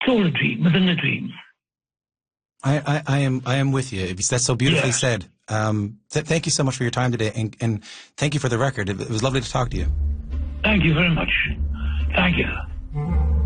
all a dream within a dream. I am with you. That's so beautifully said. Thank you so much for your time today, and thank you for the record. It was lovely to talk to you. Thank you very much. Thank you.